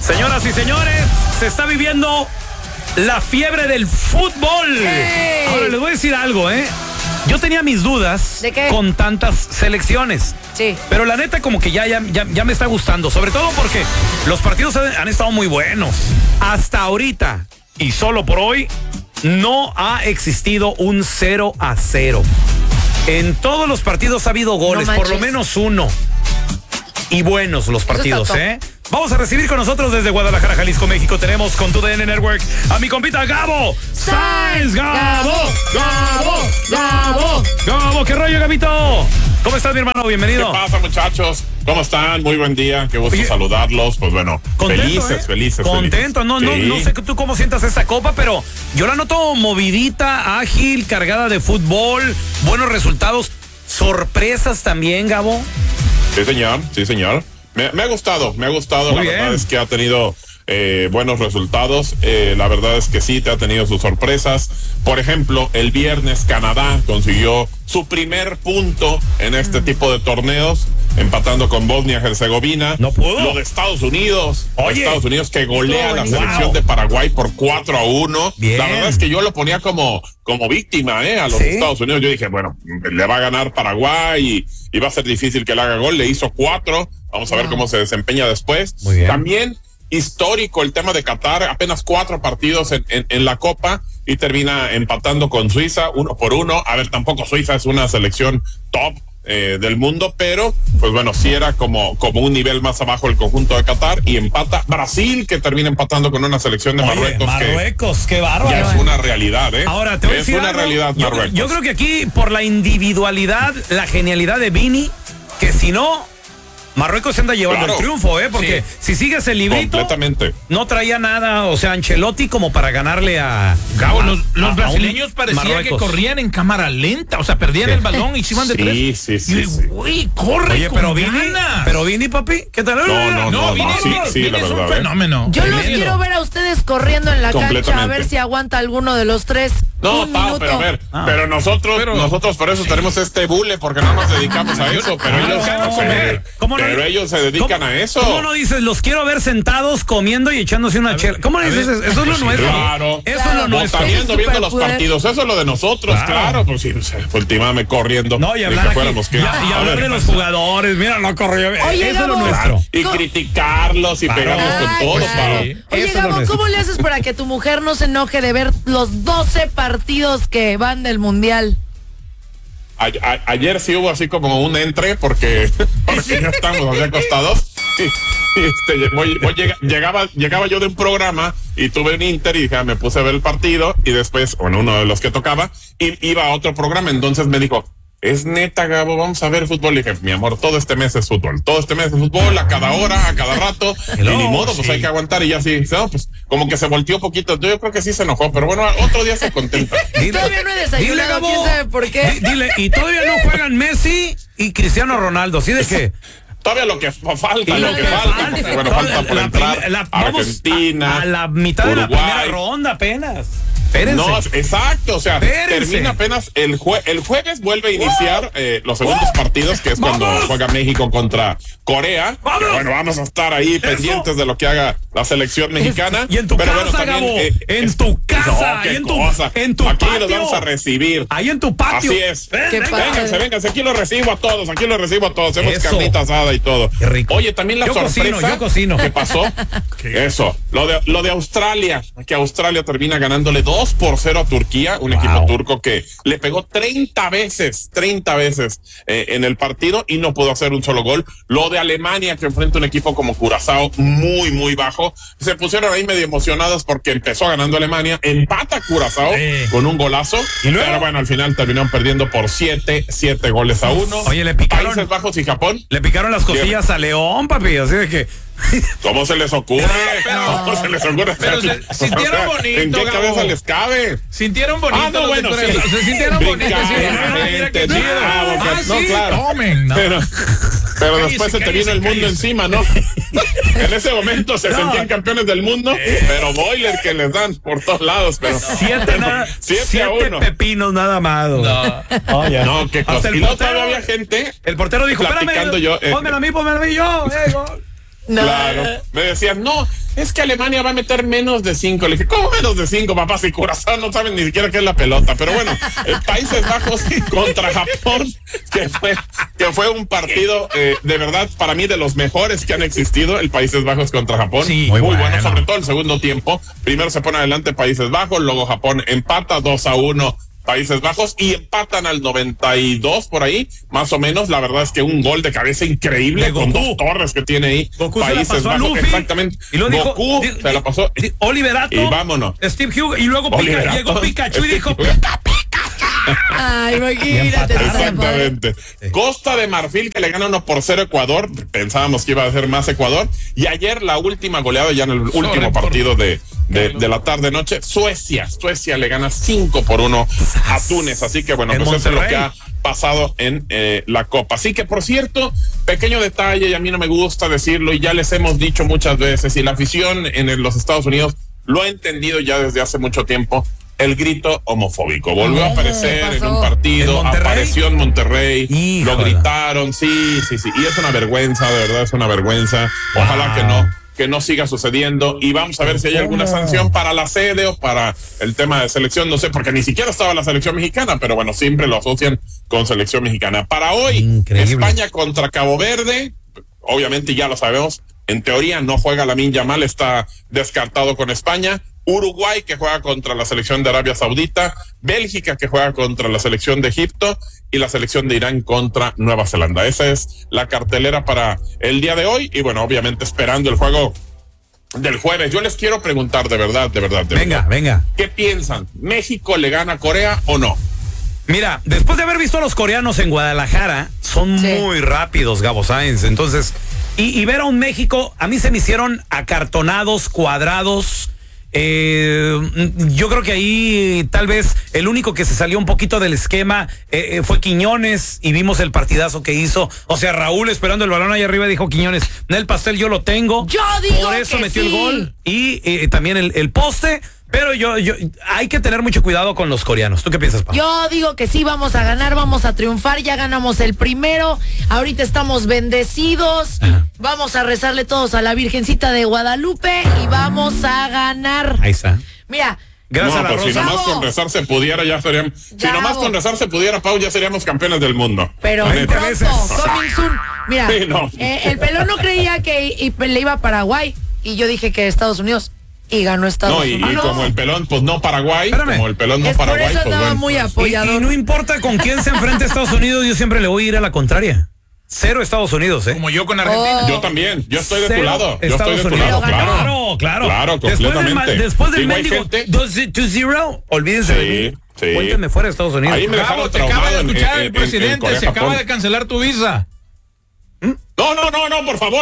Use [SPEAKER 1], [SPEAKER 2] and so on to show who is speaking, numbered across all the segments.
[SPEAKER 1] Señoras y señores, se está viviendo la fiebre del fútbol.
[SPEAKER 2] ¡Ey!
[SPEAKER 1] Ahora les voy a decir algo, Yo tenía mis dudas
[SPEAKER 2] ¿De qué?
[SPEAKER 1] con tantas selecciones.
[SPEAKER 2] Sí.
[SPEAKER 1] Pero la neta como que ya me está gustando. Sobre todo porque los partidos han estado muy buenos. Hasta ahorita, y solo por hoy, no ha existido un 0-0. En todos los partidos ha habido goles,
[SPEAKER 2] No
[SPEAKER 1] por lo
[SPEAKER 2] manches.
[SPEAKER 1] menos uno. Y buenos los partidos,
[SPEAKER 2] está top.
[SPEAKER 1] Vamos a recibir con nosotros desde Guadalajara, Jalisco, México. Tenemos con TUDN Network a mi compita Gabo Sáenz. Gabo, ¿qué rollo, Gabito? ¿Cómo estás, mi hermano? Bienvenido.
[SPEAKER 3] ¿Qué pasa, muchachos? ¿Cómo están? Muy buen día, qué gusto
[SPEAKER 1] Oye,
[SPEAKER 3] saludarlos. Pues bueno,
[SPEAKER 1] Contento,
[SPEAKER 3] felices.
[SPEAKER 1] Contento, no sé tú cómo sientas esta copa, pero yo la noto movidita, ágil, cargada de fútbol, buenos resultados, sorpresas también, Gabo.
[SPEAKER 3] Sí, señor. Me ha gustado.
[SPEAKER 1] Muy
[SPEAKER 3] La
[SPEAKER 1] bien.
[SPEAKER 3] verdad es que ha tenido buenos resultados. La verdad es que sí, te ha tenido sus sorpresas. Por ejemplo, el viernes Canadá consiguió su primer punto en este tipo de torneos, empatando con Bosnia-Herzegovina.
[SPEAKER 1] No pudo.
[SPEAKER 3] Lo de Estados Unidos.
[SPEAKER 1] Oye.
[SPEAKER 3] Estados Unidos que golea a la
[SPEAKER 2] Estuvo
[SPEAKER 3] selección
[SPEAKER 1] wow.
[SPEAKER 3] de Paraguay por 4-1.
[SPEAKER 1] Bien.
[SPEAKER 3] La verdad es que yo lo ponía como víctima, a los
[SPEAKER 1] Sí.
[SPEAKER 3] Estados Unidos. Yo dije, bueno, le va a ganar Paraguay y va a ser difícil que le haga gol. Le hizo 4. Vamos a ver cómo se desempeña después.
[SPEAKER 1] Muy bien.
[SPEAKER 3] También histórico el tema de Qatar, apenas 4 partidos en la Copa y termina empatando con Suiza 1-1. A ver, tampoco Suiza es una selección top del mundo, pero pues bueno, sí era como un nivel más abajo el conjunto de Qatar, y empata Brasil, que termina empatando con una selección de
[SPEAKER 1] Oye, Marruecos, qué
[SPEAKER 3] que
[SPEAKER 1] bárbaro.
[SPEAKER 3] ya es una realidad,
[SPEAKER 1] Ahora, te voy a
[SPEAKER 3] es
[SPEAKER 1] decir
[SPEAKER 3] una
[SPEAKER 1] algo.
[SPEAKER 3] realidad, Marruecos.
[SPEAKER 1] Yo creo que aquí, por la individualidad, la genialidad de Vini, que si no, Marruecos se anda llevando
[SPEAKER 3] Claro.
[SPEAKER 1] el triunfo, porque si sigues el librito,
[SPEAKER 3] Completamente.
[SPEAKER 1] no traía nada, o sea, Ancelotti como para ganarle a...
[SPEAKER 4] Gabo,
[SPEAKER 1] a-
[SPEAKER 4] los
[SPEAKER 1] a un
[SPEAKER 4] brasileños parecía que
[SPEAKER 1] Marruecos.
[SPEAKER 4] corrían en cámara lenta, o sea, perdían el balón y se iban de tres.
[SPEAKER 3] Sí.
[SPEAKER 4] Y, güey, corre.
[SPEAKER 1] Oye, pero
[SPEAKER 4] con
[SPEAKER 1] Vini,
[SPEAKER 4] ganas.
[SPEAKER 1] papi, ¿qué tal?
[SPEAKER 3] No,
[SPEAKER 4] Vini
[SPEAKER 3] sí, la
[SPEAKER 4] es un
[SPEAKER 3] verdad,
[SPEAKER 4] fenómeno.
[SPEAKER 2] Yo los
[SPEAKER 4] Tremendo.
[SPEAKER 2] quiero ver a ustedes corriendo en la cancha a
[SPEAKER 3] Completamente.
[SPEAKER 2] ver si aguanta alguno de los tres.
[SPEAKER 3] No,
[SPEAKER 2] un
[SPEAKER 3] Pau,
[SPEAKER 2] minuto.
[SPEAKER 3] pero a ver,
[SPEAKER 1] Ah.
[SPEAKER 3] pero nosotros por eso tenemos este bule, porque no nos dedicamos a eso, pero ellos,
[SPEAKER 1] ¿Cómo no?
[SPEAKER 3] pero ellos se dedican a eso.
[SPEAKER 1] ¿Cómo no dices, los quiero ver sentados comiendo y echándose una chela? ¿Cómo no dices eso? Eso es lo nuestro.
[SPEAKER 3] Claro.
[SPEAKER 1] Eso es lo
[SPEAKER 2] Claro.
[SPEAKER 1] nuestro.
[SPEAKER 3] Viendo los
[SPEAKER 2] Superpoder.
[SPEAKER 3] partidos, eso es lo de nosotros, claro, pues sí, últimamente corriendo.
[SPEAKER 1] No, y
[SPEAKER 3] ni
[SPEAKER 1] hablar
[SPEAKER 3] que
[SPEAKER 1] aquí,
[SPEAKER 3] fuéramos que-
[SPEAKER 1] y
[SPEAKER 3] a
[SPEAKER 1] hablar
[SPEAKER 3] ver,
[SPEAKER 1] de los jugadores, mira, no corrió.
[SPEAKER 2] Oye,
[SPEAKER 1] Eso es lo
[SPEAKER 2] Gabo.
[SPEAKER 1] nuestro.
[SPEAKER 3] y criticarlos y pegarnos con
[SPEAKER 2] Ay,
[SPEAKER 3] todo,
[SPEAKER 2] claro.
[SPEAKER 3] Pau.
[SPEAKER 2] Oye,
[SPEAKER 1] Eso es lo
[SPEAKER 2] Gabo,
[SPEAKER 1] nuestro.
[SPEAKER 2] ¿cómo le haces para que tu mujer no se enoje de ver los 12 partidos que van del Mundial?
[SPEAKER 3] Ayer sí hubo así como un entre porque ya estamos así acostados. Llegaba yo de un programa y tuve un Inter y dije, me puse a ver el partido, y después, uno de los que tocaba, y iba a otro programa. Entonces me dijo, es neta, Gabo, vamos a ver fútbol. Y dije, mi amor, todo este mes es fútbol, a cada hora, a cada rato, y
[SPEAKER 1] luego,
[SPEAKER 3] ni modo, pues
[SPEAKER 1] sí.
[SPEAKER 3] hay que aguantar. Y ya sí, no, pues como que se volteó poquito. Yo creo que sí se enojó, pero bueno, otro día se contenta.
[SPEAKER 2] Todavía no he desayunado,
[SPEAKER 1] Dile, Gabo.
[SPEAKER 2] quién sabe por qué.
[SPEAKER 1] Dile, y todavía no juegan Messi y Cristiano Ronaldo, ¿sí de qué?
[SPEAKER 3] Todavía lo que falta,
[SPEAKER 1] Y
[SPEAKER 3] lo que falta, porque bueno, falta por entrar
[SPEAKER 1] vamos
[SPEAKER 3] Argentina,
[SPEAKER 1] a la mitad de la
[SPEAKER 3] Uruguay.
[SPEAKER 1] primera ronda apenas. Espérense.
[SPEAKER 3] No, exacto, o sea,
[SPEAKER 1] Espérense.
[SPEAKER 3] termina apenas el jueves, vuelve a iniciar los segundos partidos, que es cuando
[SPEAKER 1] ¡Vamos!
[SPEAKER 3] juega México contra Corea.
[SPEAKER 1] ¡Vamos!
[SPEAKER 3] Que bueno, vamos a estar ahí pendientes de lo que haga la selección mexicana.
[SPEAKER 1] Y en tu
[SPEAKER 3] Pero
[SPEAKER 1] casa,
[SPEAKER 3] también,
[SPEAKER 1] Gabo, en tu casa,
[SPEAKER 3] no, qué
[SPEAKER 1] y en tu-
[SPEAKER 3] cosa.
[SPEAKER 1] en tu
[SPEAKER 3] aquí
[SPEAKER 1] patio.
[SPEAKER 3] los vamos a recibir.
[SPEAKER 1] Ahí en tu patio.
[SPEAKER 3] Así es.
[SPEAKER 2] Qué padre.
[SPEAKER 3] Vénganse, aquí los recibo a todos, Hacemos
[SPEAKER 1] Eso.
[SPEAKER 3] carnita asada y todo.
[SPEAKER 1] Qué rico.
[SPEAKER 3] Oye, también la
[SPEAKER 1] Yo
[SPEAKER 3] sorpresa
[SPEAKER 1] cocino, yo cocino.
[SPEAKER 3] que pasó. Eso, lo de Australia, que Australia termina ganándole 2-0 a Turquía, un equipo turco que le pegó 30 veces en el partido y no pudo hacer un solo gol. Lo de Alemania, que enfrenta un equipo como Curazao muy, muy bajo. Se pusieron ahí medio emocionados porque empezó ganando Alemania, empata Curazao con un golazo,
[SPEAKER 1] ¿Y luego?
[SPEAKER 3] pero bueno, al final terminaron perdiendo por 7 goles a 1.
[SPEAKER 1] Oye, le picaron.
[SPEAKER 3] Países Bajos y Japón.
[SPEAKER 1] Le picaron las costillas a León, papi, así de que...
[SPEAKER 3] ¿Cómo se les ocurre? ¿Cómo se les ocurre?
[SPEAKER 4] Pero se sintieron bonito,
[SPEAKER 3] ¿En qué
[SPEAKER 4] Gabo.
[SPEAKER 3] cabeza les cabe?
[SPEAKER 4] Sintieron bonito.
[SPEAKER 3] Ah, no,
[SPEAKER 4] los
[SPEAKER 3] bueno,
[SPEAKER 4] de Corea.
[SPEAKER 3] sí.
[SPEAKER 4] Se sintieron bonitos. Sí.
[SPEAKER 3] Brincaron,
[SPEAKER 4] Mira qué
[SPEAKER 3] gente,
[SPEAKER 4] chido.
[SPEAKER 3] bravo,
[SPEAKER 4] Ah,
[SPEAKER 3] no,
[SPEAKER 4] sí,
[SPEAKER 3] claro.
[SPEAKER 4] tomen. No.
[SPEAKER 3] Pero
[SPEAKER 4] Cállese,
[SPEAKER 3] después se te vino
[SPEAKER 4] cállese,
[SPEAKER 3] el mundo
[SPEAKER 4] cállese.
[SPEAKER 3] encima, ¿no? En ese momento se sentían campeones del mundo, pero boiler que les dan por todos lados, pero 7 a 1.
[SPEAKER 1] pepinos nada más. güey. Oye.
[SPEAKER 3] No, qué
[SPEAKER 1] Hasta
[SPEAKER 3] cosa.
[SPEAKER 1] el
[SPEAKER 3] Y luego
[SPEAKER 1] portero-
[SPEAKER 3] todavía había gente.
[SPEAKER 1] El portero dijo,
[SPEAKER 3] Platicando
[SPEAKER 1] espérame,
[SPEAKER 3] yo,
[SPEAKER 1] pónmelo a mí, yo.
[SPEAKER 2] No.
[SPEAKER 3] Claro. Me decían, no, es que Alemania va a meter menos de 5. Le dije, ¿cómo menos de 5, papá? Si Curazao no saben ni siquiera qué es la pelota. Pero bueno, Países Bajos contra Japón, que fue un partido de verdad para mí de los mejores que han existido, el Países Bajos contra Japón.
[SPEAKER 4] Sí,
[SPEAKER 3] muy bueno, sobre todo el segundo tiempo. Primero se pone adelante Países Bajos, luego Japón empata 2-1 Países Bajos y empatan al 92 por ahí, más o menos. La verdad es que un gol de cabeza increíble con 2 torres que tiene ahí.
[SPEAKER 1] Goku
[SPEAKER 3] Países Bajos, exactamente.
[SPEAKER 1] Y lo dijo,
[SPEAKER 3] Goku se la pasó.
[SPEAKER 1] Oliverato.
[SPEAKER 3] Y vámonos.
[SPEAKER 1] Steve Hughes y luego llegó Pikachu y dijo,
[SPEAKER 2] Ay, imagínate.
[SPEAKER 3] Exactamente. Costa de Marfil que le gana 1-0 a Ecuador. Pensábamos que iba a ser más Ecuador. Y ayer la última goleada ya en el último partido de la tarde-noche. Suecia le gana 5-1 a Túnez. Así que bueno, pues eso es lo que ha pasado en la Copa. Así que, por cierto, pequeño detalle, y a mí no me gusta decirlo, y ya les hemos dicho muchas veces, y la afición en los Estados Unidos lo ha entendido ya desde hace mucho tiempo. El grito homofóbico volvió a aparecer en un partido, apareció en Monterrey, lo gritaron, sí, y es una vergüenza, de verdad es una vergüenza. Ojalá que no siga sucediendo, y vamos a ver si hay alguna sanción para la sede o para el tema de selección, no sé, porque ni siquiera estaba la selección mexicana, pero bueno, siempre lo asocian con selección mexicana. Para hoy, increíble. España contra Cabo Verde, obviamente ya lo sabemos, en teoría no juega Lamine Yamal, está descartado con España. Uruguay, que juega contra la selección de Arabia Saudita, Bélgica, que juega contra la selección de Egipto, y la selección de Irán contra Nueva Zelanda. Esa es la cartelera para el día de hoy, y bueno, obviamente esperando el juego del jueves. Yo les quiero preguntar de verdad.
[SPEAKER 1] Venga.
[SPEAKER 3] ¿Qué piensan? ¿México le gana a Corea o no?
[SPEAKER 1] Mira, después de haber visto a los coreanos en Guadalajara, son muy rápidos, Gabo Sáenz. Entonces, y ver a un México, a mí se me hicieron acartonados, cuadrados. Yo creo que ahí tal vez el único que se salió un poquito del esquema fue Quiñones, y vimos el partidazo que hizo. O sea, Raúl esperando el balón ahí arriba dijo Quiñones, el pastel yo lo tengo.
[SPEAKER 2] Yo digo
[SPEAKER 1] por eso
[SPEAKER 2] que
[SPEAKER 1] metió
[SPEAKER 2] sí.
[SPEAKER 1] el gol y también el poste. Pero yo hay que tener mucho cuidado con los coreanos. ¿Tú qué piensas, Pau?
[SPEAKER 2] Yo digo que sí, vamos a ganar, vamos a triunfar. Ya ganamos el primero. Ahorita estamos bendecidos.
[SPEAKER 1] Ajá.
[SPEAKER 2] Vamos a rezarle todos a la Virgencita de Guadalupe y vamos a ganar.
[SPEAKER 1] Ahí está.
[SPEAKER 2] Mira.
[SPEAKER 1] Gracias a la
[SPEAKER 3] pues si
[SPEAKER 1] Rosa.
[SPEAKER 3] nomás con rezar se pudiera, ya seríamos. Si nomás con rezar se pudiera, Pau, ya seríamos campeones del mundo.
[SPEAKER 2] Pero pronto, coming soon. Mira,
[SPEAKER 3] sí, no.
[SPEAKER 2] El pelón no creía que le iba a Paraguay, y yo dije que Estados Unidos. Y ganó Estados Unidos.
[SPEAKER 3] Y como el pelón, pues no Paraguay.
[SPEAKER 1] Espérame.
[SPEAKER 3] Como el pelón no
[SPEAKER 2] Es
[SPEAKER 3] Paraguay.
[SPEAKER 2] por eso
[SPEAKER 3] pues
[SPEAKER 2] andaba
[SPEAKER 3] bueno.
[SPEAKER 2] muy apoyador.
[SPEAKER 1] Y no importa con quién se enfrente a Estados Unidos, yo siempre le voy a ir a la contraria. 0 Estados Unidos,
[SPEAKER 4] Como yo con Argentina.
[SPEAKER 3] Yo también, yo estoy de tu
[SPEAKER 1] 0
[SPEAKER 3] lado. Yo estoy de tu
[SPEAKER 1] Estados
[SPEAKER 3] lado,
[SPEAKER 1] Unidos.
[SPEAKER 3] claro.
[SPEAKER 1] Claro,
[SPEAKER 3] completamente.
[SPEAKER 1] Después del
[SPEAKER 3] Digo, hay
[SPEAKER 1] mendigo
[SPEAKER 3] gente-
[SPEAKER 1] 2-0, olvídense de mí.
[SPEAKER 3] Sí.
[SPEAKER 1] Cuéntenme fuera de Estados Unidos.
[SPEAKER 3] Ahí me dejaron
[SPEAKER 4] Te acaba de
[SPEAKER 3] traumado
[SPEAKER 4] escuchar
[SPEAKER 3] en
[SPEAKER 4] el presidente,
[SPEAKER 3] Corea,
[SPEAKER 4] se acaba
[SPEAKER 3] Japón.
[SPEAKER 4] de cancelar tu visa.
[SPEAKER 3] No, por favor,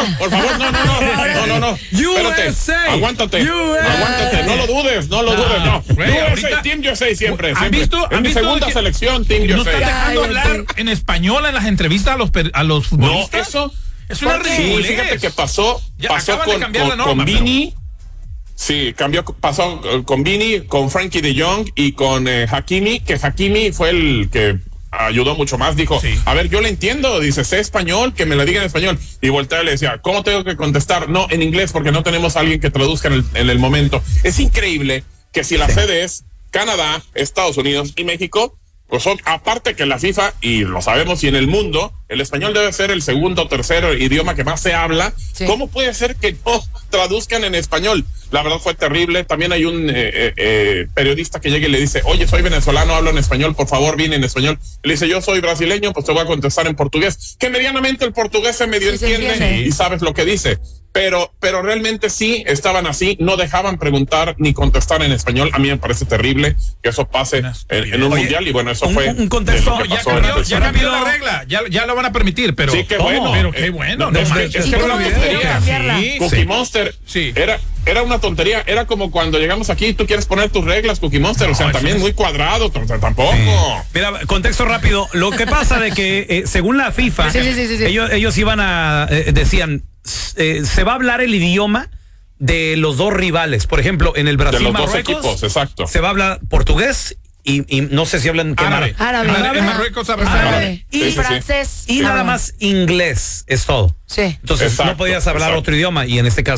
[SPEAKER 3] no. Espérate,
[SPEAKER 1] USA.
[SPEAKER 3] aguántate, no lo dudes, no.
[SPEAKER 4] Güey,
[SPEAKER 3] USA,
[SPEAKER 4] ahorita-
[SPEAKER 3] Team USA siempre.
[SPEAKER 4] ¿Han visto-
[SPEAKER 3] En
[SPEAKER 4] han
[SPEAKER 3] mi
[SPEAKER 4] visto
[SPEAKER 3] segunda
[SPEAKER 4] que-
[SPEAKER 3] selección, Team
[SPEAKER 4] ¿No estás
[SPEAKER 3] USA.
[SPEAKER 4] dejando
[SPEAKER 2] Cállate.
[SPEAKER 4] hablar en español en las entrevistas a los
[SPEAKER 3] No,
[SPEAKER 4] futbolistas?
[SPEAKER 3] eso.
[SPEAKER 4] Es una
[SPEAKER 3] Sí,
[SPEAKER 4] ridiculez.
[SPEAKER 3] fíjate que pasó
[SPEAKER 4] Acaban de cambiar la norma,
[SPEAKER 3] con
[SPEAKER 4] pero-
[SPEAKER 3] Vini. Sí, pasó con Vini, con Frankie de Jong y con Hakimi, que Hakimi fue el que ayudó mucho más. Dijo,
[SPEAKER 4] Sí.
[SPEAKER 3] a ver, yo le entiendo, dice, sé español, que me lo diga en español. Y voltea y le decía, ¿cómo tengo que contestar? No, en inglés, porque no tenemos a alguien que traduzca en el momento. Es increíble que si la sede es Canadá, Estados Unidos y México, pues son, aparte que la FIFA, y lo sabemos, y en el mundo, el español debe ser el segundo o tercero idioma que más se habla.
[SPEAKER 2] Sí.
[SPEAKER 3] ¿Cómo puede ser que no traduzcan en español? La verdad fue terrible. También hay un periodista que llega y le dice, oye, soy venezolano, hablo en español, por favor, viene en español. Le dice, yo soy brasileño, pues te voy a contestar en portugués. Que medianamente el portugués se medio
[SPEAKER 2] Sí, se
[SPEAKER 3] entiende
[SPEAKER 2] entiende.
[SPEAKER 3] y sabes lo que dice. Pero realmente sí estaban así, no dejaban preguntar ni contestar en español. A mí me parece terrible que eso pase en un
[SPEAKER 1] Oye,
[SPEAKER 3] mundial, y bueno, eso fue
[SPEAKER 1] un contexto,
[SPEAKER 3] de lo que
[SPEAKER 4] Ya
[SPEAKER 3] pasó en
[SPEAKER 4] cambió,
[SPEAKER 3] el
[SPEAKER 4] cambió la regla, ya lo van a permitir, pero
[SPEAKER 3] Sí, qué bueno.
[SPEAKER 4] Pero qué bueno, no
[SPEAKER 3] desde-
[SPEAKER 4] manches,
[SPEAKER 2] ¿Y
[SPEAKER 4] qué
[SPEAKER 2] cómo
[SPEAKER 4] providencia.
[SPEAKER 2] decidieron cambiarla?
[SPEAKER 4] Sí,
[SPEAKER 3] Cookie
[SPEAKER 4] sí.
[SPEAKER 3] Monster
[SPEAKER 4] Sí.
[SPEAKER 3] era una tontería, era como cuando llegamos aquí, tú quieres poner tus reglas, Cookie Monster, o sea,
[SPEAKER 4] eso
[SPEAKER 3] también
[SPEAKER 4] es-
[SPEAKER 3] muy cuadrado, tampoco.
[SPEAKER 1] Mira, contexto rápido. Lo que pasa de que según la FIFA,
[SPEAKER 2] Sí.
[SPEAKER 1] ellos iban a decían se va a hablar el idioma de los dos rivales. Por ejemplo, en el Brasil,
[SPEAKER 3] De los dos
[SPEAKER 1] Marruecos,
[SPEAKER 3] equipos, exacto.
[SPEAKER 1] se va a hablar portugués y no sé si hablan
[SPEAKER 2] Árabe.
[SPEAKER 4] En Marruecos hablan
[SPEAKER 2] Árabe.
[SPEAKER 1] Y
[SPEAKER 2] Y francés.
[SPEAKER 1] y nada más inglés es todo.
[SPEAKER 2] Sí.
[SPEAKER 1] Entonces
[SPEAKER 3] Exacto,
[SPEAKER 1] no podías hablar
[SPEAKER 3] exacto.
[SPEAKER 1] otro idioma, y en este caso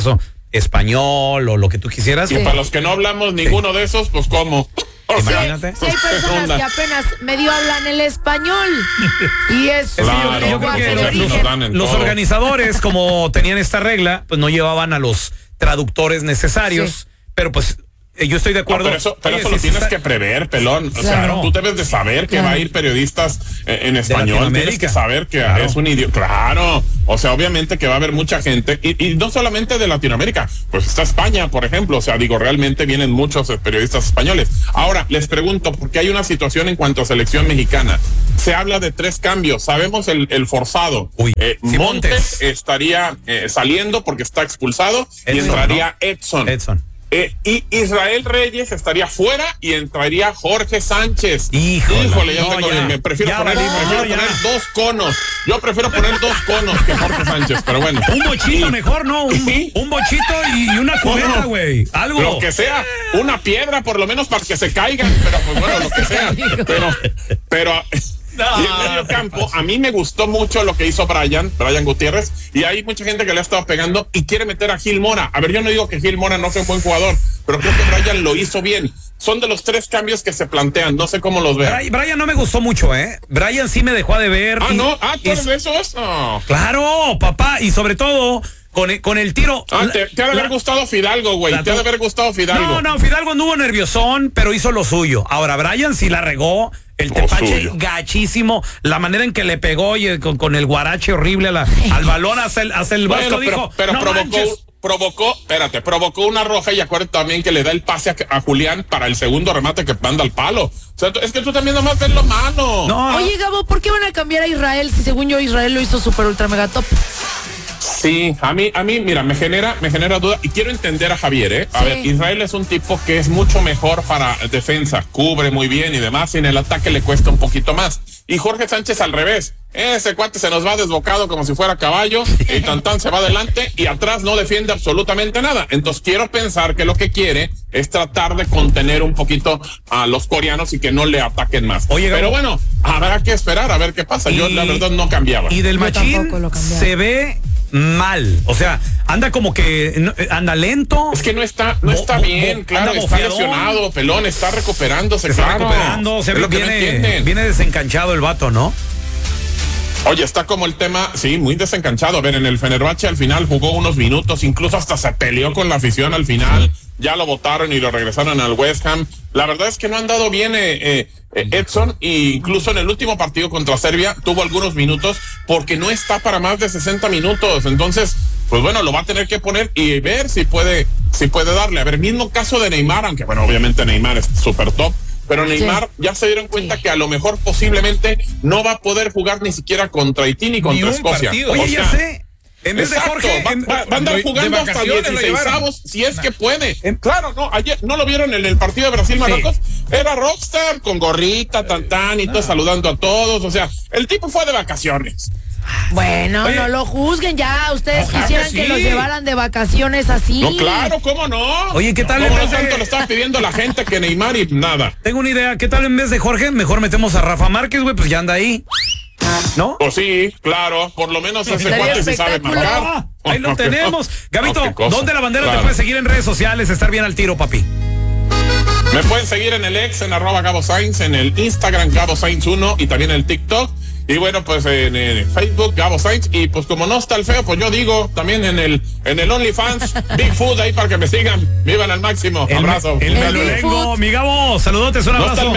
[SPEAKER 1] español o lo que tú quisieras.
[SPEAKER 3] Y para los que no hablamos ninguno de esos, pues ¿cómo?
[SPEAKER 1] Imagínate.
[SPEAKER 2] Si hay personas que apenas medio hablan el español y es
[SPEAKER 3] Claro,
[SPEAKER 1] yo creo que
[SPEAKER 3] nos
[SPEAKER 1] los,
[SPEAKER 3] dan en
[SPEAKER 1] los
[SPEAKER 3] todo.
[SPEAKER 1] organizadores, como tenían esta regla, pues no llevaban a los traductores necesarios, pero pues yo estoy de acuerdo.
[SPEAKER 3] Pero eso
[SPEAKER 1] Oye,
[SPEAKER 3] lo
[SPEAKER 1] sí,
[SPEAKER 3] tienes
[SPEAKER 1] está-
[SPEAKER 3] que prever, pelón. O
[SPEAKER 2] Claro.
[SPEAKER 3] sea, tú debes de saber que va a ir periodistas en español. Tienes
[SPEAKER 1] Latinoamérica.
[SPEAKER 3] que saber que
[SPEAKER 1] Claro.
[SPEAKER 3] es un idioma. Claro. O sea, obviamente que va a haber mucha gente. Y no solamente de Latinoamérica. Pues está España, por ejemplo. O sea, digo, realmente vienen muchos periodistas españoles. Ahora, les pregunto, porque hay una situación en cuanto a selección mexicana. Se habla de 3 cambios. Sabemos el forzado.
[SPEAKER 1] Uy,
[SPEAKER 3] Montes
[SPEAKER 1] Montes.
[SPEAKER 3] estaría saliendo porque está expulsado. Y
[SPEAKER 1] Edson,
[SPEAKER 3] entraría Edson.
[SPEAKER 1] Edson.
[SPEAKER 3] Y Israel Reyes estaría fuera y entraría Jorge Sánchez.
[SPEAKER 1] Híjole,
[SPEAKER 3] ya
[SPEAKER 1] no,
[SPEAKER 3] tengo-
[SPEAKER 1] ya.
[SPEAKER 3] me prefiero
[SPEAKER 1] Ya
[SPEAKER 3] poner,
[SPEAKER 1] valimos,
[SPEAKER 3] prefiero
[SPEAKER 1] ya.
[SPEAKER 3] poner 2 conos. Yo prefiero poner 2 conos que Jorge Sánchez, pero bueno.
[SPEAKER 1] Un bochito
[SPEAKER 3] Y-
[SPEAKER 1] mejor, ¿no?
[SPEAKER 3] Sí.
[SPEAKER 1] Un bochito y una cubeta, güey. Algo.
[SPEAKER 3] Lo que sea, una piedra por lo menos para que se caigan, pero pues bueno, lo que sea. Pero y en medio campo, a mí me gustó mucho lo que hizo Brian Gutiérrez, y hay mucha gente que le ha estado pegando y quiere meter a Gil Mora. A ver, yo no digo que Gil Mora no sea un buen jugador, pero creo que Brian lo hizo bien. Son de los 3 cambios que se plantean, no sé cómo los vean.
[SPEAKER 1] Brian no me gustó mucho, ¿eh? Brian sí me dejó de ver.
[SPEAKER 3] ¿Tú eres de esos? No.
[SPEAKER 1] Claro, papá, y sobre todo con el tiro.
[SPEAKER 3] Te ha de haber gustado Fidalgo, güey. Te ha de haber gustado Fidalgo.
[SPEAKER 1] No, Fidalgo anduvo nerviosón, pero hizo lo suyo. Ahora, Brian sí la regó. El tepache
[SPEAKER 3] suyo.
[SPEAKER 1] gachísimo, la manera en que le pegó y con el guarache horrible al balón, hasta el
[SPEAKER 3] Bueno,
[SPEAKER 1] Vasco dijo,
[SPEAKER 3] pero
[SPEAKER 1] no manches.
[SPEAKER 3] provocó una roja, y acuérdate también que le da el pase a Julián para el segundo remate que manda al palo. O sea, es que tú también nomás ves lo malo.
[SPEAKER 1] No,
[SPEAKER 2] Oye, Gabo, ¿por qué van a cambiar a Israel si según yo Israel lo hizo super ultra mega top?
[SPEAKER 3] Sí, a mí, mira, me genera duda, y quiero entender a Javier, ¿eh? A
[SPEAKER 2] Sí.
[SPEAKER 3] ver, Israel es un tipo que es mucho mejor para defensa, cubre muy bien y demás, y en el ataque le cuesta un poquito más. Y Jorge Sánchez al revés. Ese cuate se nos va desbocado como si fuera caballo, y tan se va adelante y atrás no defiende absolutamente nada. Entonces quiero pensar que lo que quiere es tratar de contener un poquito a los coreanos y que no le ataquen más.
[SPEAKER 1] Oye,
[SPEAKER 3] pero
[SPEAKER 1] Gabo,
[SPEAKER 3] bueno, habrá que esperar a ver qué pasa. Yo la verdad no cambiaba.
[SPEAKER 1] Y del
[SPEAKER 2] Yo
[SPEAKER 1] machín
[SPEAKER 2] tampoco lo cambiaba.
[SPEAKER 1] se ve mal. O sea, anda como que anda lento.
[SPEAKER 3] Es que no está bien, claro,
[SPEAKER 1] anda
[SPEAKER 3] está
[SPEAKER 1] bofeadón.
[SPEAKER 3] lesionado, pelón, está recuperándose,
[SPEAKER 1] Se está
[SPEAKER 3] claro.
[SPEAKER 1] recuperando, se
[SPEAKER 3] Es
[SPEAKER 1] ve,
[SPEAKER 3] lo que no entienden.
[SPEAKER 1] viene desencanchado el vato, ¿no?
[SPEAKER 3] Oye, está como el tema, sí, muy desencanchado. A ver, en el Fenerbahce al final jugó unos minutos, incluso hasta se peleó con la afición al final. Ya lo votaron y lo regresaron al West Ham. La verdad es que no han dado bien Edson, e incluso en el último partido contra Serbia tuvo algunos minutos porque no está para más de 60 minutos. Entonces, pues bueno, lo va a tener que poner y ver si puede darle. A ver, mismo caso de Neymar, aunque bueno, obviamente Neymar es súper top. Pero Neymar ya se dieron cuenta que a lo mejor posiblemente no va a poder jugar ni siquiera contra Haití ni contra
[SPEAKER 4] un
[SPEAKER 3] Escocia.
[SPEAKER 4] partido.
[SPEAKER 1] Oye,
[SPEAKER 3] O
[SPEAKER 1] ya
[SPEAKER 3] sea,
[SPEAKER 1] sé. En vez de
[SPEAKER 3] exacto,
[SPEAKER 1] Jorge,
[SPEAKER 3] va a andar
[SPEAKER 4] de
[SPEAKER 3] jugando hasta
[SPEAKER 4] vacaciones lo
[SPEAKER 3] 16
[SPEAKER 4] llevaron.
[SPEAKER 3] si es que puede. Claro, no, ayer no lo vieron en el partido de Brasil-Marruecos. Era rockstar con gorrita, y todo saludando a todos. O sea, el tipo fue de vacaciones.
[SPEAKER 2] Bueno,
[SPEAKER 1] Oye.
[SPEAKER 2] no lo juzguen ya. Ustedes
[SPEAKER 4] Ojalá
[SPEAKER 2] quisieran
[SPEAKER 4] que
[SPEAKER 2] que
[SPEAKER 4] sí.
[SPEAKER 2] los llevaran de vacaciones así.
[SPEAKER 3] No, claro, ¿cómo no?
[SPEAKER 1] Oye, ¿qué tal
[SPEAKER 3] ¿Cómo
[SPEAKER 1] en
[SPEAKER 3] no
[SPEAKER 1] vez de-
[SPEAKER 3] tanto lo estaba pidiendo la gente que Neymar y nada?
[SPEAKER 1] Tengo una idea. ¿Qué tal en vez de Jorge? Mejor metemos a Rafa Márquez, güey, pues ya anda ahí. ¿No?
[SPEAKER 3] Pues sí, claro, por lo menos ese
[SPEAKER 2] Estaría
[SPEAKER 3] cuate sí sabe
[SPEAKER 2] espectacular.
[SPEAKER 3] marcar.
[SPEAKER 1] Ahí lo tenemos. Gabito,
[SPEAKER 3] qué cosa.
[SPEAKER 1] ¿dónde la bandera
[SPEAKER 3] Claro.
[SPEAKER 1] te puede seguir en redes sociales? Estar bien al tiro, papi.
[SPEAKER 3] Me pueden seguir en el ex, en @Gabo Sainz, en el Instagram Gabo Sainz 1 y también en el TikTok. Y bueno, pues en Facebook Gabo Sainz. Y pues como no está el feo, pues yo digo también en el OnlyFans Big Food ahí para que me sigan. Vivan al máximo. Abrazo.
[SPEAKER 1] El
[SPEAKER 2] El
[SPEAKER 1] melolengo.
[SPEAKER 2] Bigfoot.
[SPEAKER 1] Mi Gabo, saludotes, un
[SPEAKER 3] No está
[SPEAKER 1] abrazo.
[SPEAKER 3] el